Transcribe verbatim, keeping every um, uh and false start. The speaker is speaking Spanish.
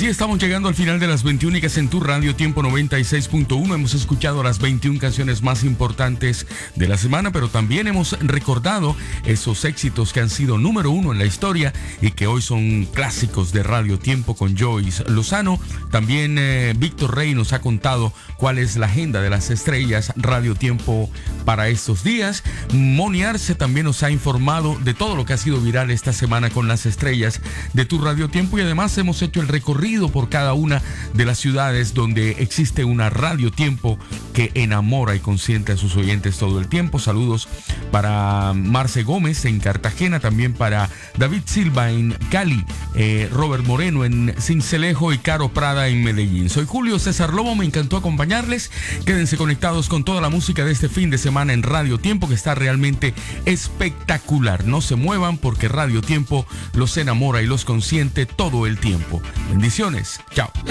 Así estamos llegando al final de las veintiuna en tu radio Tiempo noventa y seis punto uno. Hemos escuchado las veintiuna canciones más importantes de la semana, pero también hemos recordado esos éxitos que han sido número uno en la historia y que hoy son clásicos de Radio Tiempo con Joyce Lozano. También eh, Víctor Rey nos ha contado cuál es la agenda de las estrellas Radio Tiempo para estos días. Moni Arce también nos ha informado de todo lo que ha sido viral esta semana con las estrellas de tu Radio Tiempo, y además hemos hecho el recorrido por cada una de las ciudades donde existe una Radio Tiempo que enamora y consiente a sus oyentes todo el tiempo. Saludos para Marce Gómez en Cartagena, también para David Silva en Cali, eh, Robert Moreno en Sincelejo y Caro Prada en Medellín. Soy Julio César Lobo, me encantó acompañarles. Quédense conectados con toda la música de este fin de semana en Radio Tiempo, que está realmente espectacular. No se muevan porque Radio Tiempo los enamora y los consiente todo el tiempo. Bendiciones, chao.